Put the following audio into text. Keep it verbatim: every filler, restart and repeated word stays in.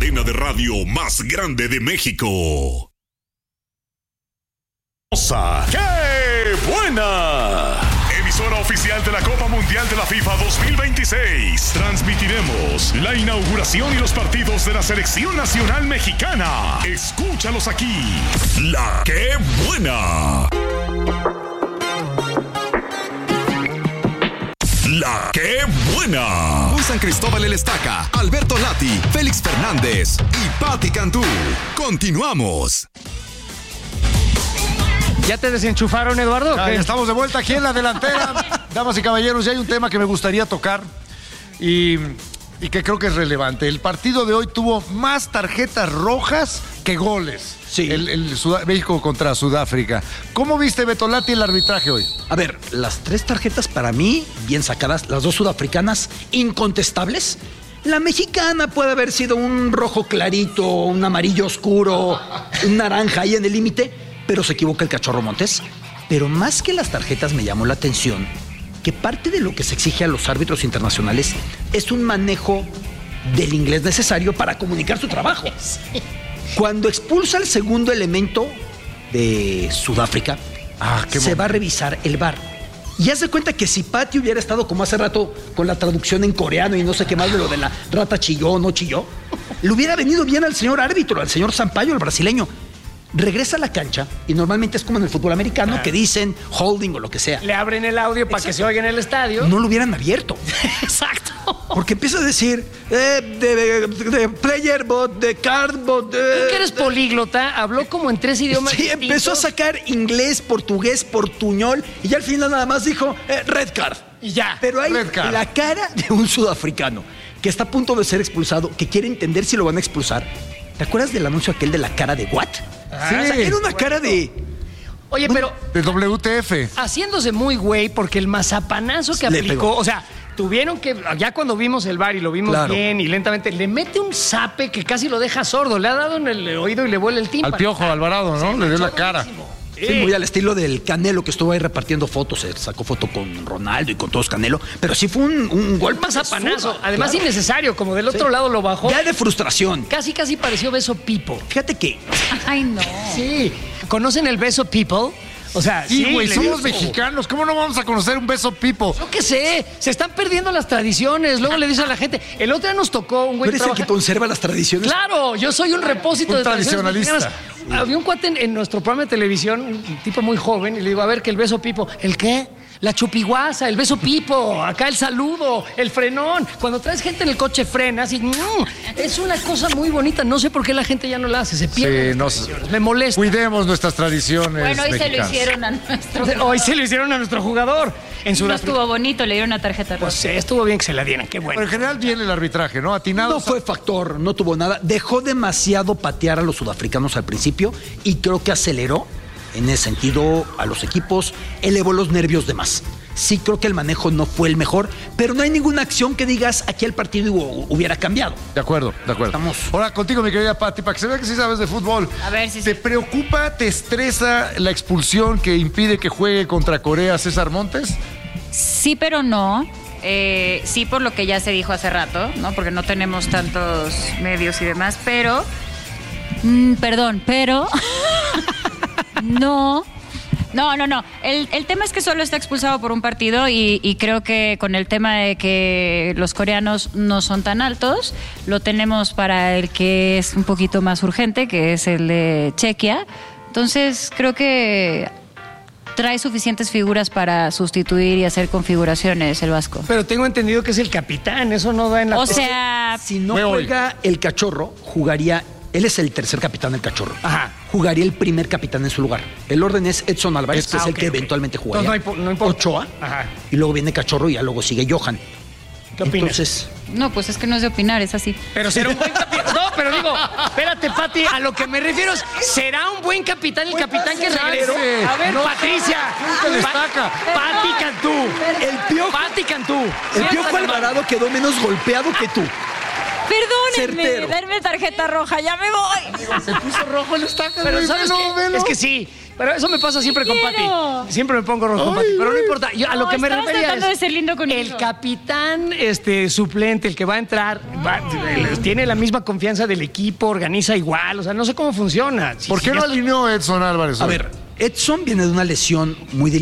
cadena de radio más grande de México. ¡Qué buena! Emisora oficial de la Copa Mundial de la FIFA dos mil veintiséis. Transmitiremos la inauguración y los partidos de la Selección Nacional Mexicana. Escúchalos aquí. La ¡Qué buena! La ¡Qué buena! Un San Cristóbal El Estaca, Alberto Lati, Félix Fernández y Pati Cantú. Continuamos. ¿Ya te desenchufaron, Eduardo? Ya, ya estamos de vuelta aquí en la delantera. Damas y caballeros, ya hay un tema que me gustaría tocar y, y que creo que es relevante. El partido de hoy tuvo más tarjetas rojas que goles. Sí. El, el Sud- México contra Sudáfrica. ¿Cómo viste, Betolati, el arbitraje hoy? A ver, las tres tarjetas para mí, bien sacadas, las dos sudafricanas, incontestables. La mexicana puede haber sido un rojo clarito, un amarillo oscuro, un naranja ahí en el límite, pero se equivoca el Cachorro Montes. Pero más que las tarjetas me llamó la atención que parte de lo que se exige a los árbitros internacionales es un manejo del inglés necesario para comunicar su trabajo. Sí. Cuando expulsa el segundo elemento de Sudáfrica, ah, se momento. va a revisar el V A R. Y haz de cuenta que si Pati hubiera estado como hace rato con la traducción en coreano y no sé qué más de lo de la rata chilló o no chilló, le hubiera venido bien al señor árbitro, al señor Sampaio, el brasileño. Regresa a la cancha y normalmente es como en el fútbol americano, que dicen holding o lo que sea. Le abren el audio para que se oiga en el estadio. No lo hubieran abierto. Exacto. Porque empieza a decir eh, de, de, de player bot, de card bot. De, ¿Tú que eres políglota? Habló como en tres idiomas Sí, distintos. empezó a sacar inglés, portugués, portuñol y ya al final nada más dijo eh, red card. Y ya. Pero hay la cara de un sudafricano que está a punto de ser expulsado, que quiere entender si lo van a expulsar. ¿Te acuerdas del anuncio aquel de la cara de what? Ah, sí, o sea, era una cara de... Oye, pero... De W T F. Haciéndose muy güey porque el mazapanazo que Le aplicó... pegó. O sea, tuvieron que... Ya cuando vimos el V A R y lo vimos Claro. bien y lentamente, le mete un zape que casi lo deja sordo. Le ha dado en el oído y le vuela el tímpano. Al Piojo Alvarado, ¿no? Sí, Le dio la manchó cara. buenísimo. Sí, muy al estilo del Canelo que estuvo ahí repartiendo fotos. Se sacó foto con Ronaldo y con todos Canelo. Pero sí fue un, un golpe. Mazapanazo. absurdo, Además claro. innecesario. Como del otro Sí. lado lo bajó. Ya de frustración. Casi, casi pareció beso Pipo. Fíjate que... Ay, no. Sí. ¿Conocen el beso People? O sea, Sí, güey, le somos dio- mexicanos. ¿Cómo no vamos a conocer un beso pipo? Yo qué sé, se están perdiendo las tradiciones. Luego le dice a la gente, el otro día nos tocó un ¿Tú güey eres el trabaja- que conserva las tradiciones? Claro, yo soy un repósito Un de tradiciones tradicionalista. mexicanas. Había un cuate en, en nuestro programa de televisión, un tipo muy joven, y le digo, a ver, que el beso pipo. ¿El qué? La chupiguasa, el beso pipo, acá el saludo, el frenón. Cuando traes gente en el coche frenas y... mm, es una cosa muy bonita. No sé por qué la gente ya no la hace, se pierde. Sí, no sé. Me molesta. Cuidemos nuestras tradiciones. Bueno, hoy se lo mexicanas. hicieron a nuestro... Hoy se lo hicieron a nuestro jugador. En No Sudáfrica. estuvo bonito, le dieron una tarjeta roja. Pues sí, estuvo bien que se la dieran, qué bueno. Pero en general bien el arbitraje, ¿no? Atinado. No fue factor, no tuvo nada. Dejó demasiado patear a los sudafricanos al principio y creo que aceleró en ese sentido a los equipos, elevó los nervios de más. Sí creo que el manejo no fue el mejor, pero no hay ninguna acción que digas aquí el partido hu- hubiera cambiado. De acuerdo, de acuerdo. Estamos. Ahora contigo, mi querida Pati, para que se vea que sí sabes de fútbol. A ver si ¿Te sí. preocupa, te estresa la expulsión que impide que juegue contra Corea César Montes? Sí, pero no. Eh, sí, por lo que ya se dijo hace rato, ¿no? Porque no tenemos tantos medios y demás, pero... mm, perdón, pero... no... No, no, no. El, el tema es que solo está expulsado por un partido y, y creo que con el tema de que los coreanos no son tan altos, lo tenemos para el que es un poquito más urgente, que es el de Chequia. Entonces, creo que trae suficientes figuras para sustituir y hacer configuraciones el Vasco. Pero tengo entendido que es el capitán, eso no da en la... O sea, Si no Fue hoy. juega el Cachorro, jugaría... Él es el tercer capitán del Cachorro. Ajá. Jugaría el primer capitán en su lugar. El orden es Edson Álvarez, Es- que es ah, el ok, que ok. eventualmente jugaría. Entonces no hay po- no importa. Ochoa. Ajá. Y luego viene Cachorro y ya luego sigue Johan. ¿Qué opinas? Entonces, no, pues es que no es de opinar, es así. Pero será un buen capitán. No, pero digo, espérate, Pati, a lo que me refiero es, ¿será un buen capitán el capitán que regresó? A ver, No, Patricia. no te destaca. Pa- Pati Cantú. el Piojo, Pati Cantú. el Sí, Piojo hasta la- Alvarado quedó menos golpeado que tú. Perdónenme, Certero. darme tarjeta roja, ya me voy. Se puso rojo el estaca. Pero güey, ¿sabes velo, qué? velo. Es que sí, Pero eso me pasa siempre con quiero. Pati. Siempre me pongo rojo con Pati. Pero no importa. Yo, a No, lo que me estabas refería tratando es de ser lindo conmigo. el capitán este, suplente, el que va a entrar, va- tiene la misma confianza del equipo, organiza igual. O sea, no sé cómo funciona. Si- ¿Por si qué ya no está- alineó Edson Álvarez? A hoy? ver, Edson viene de una lesión muy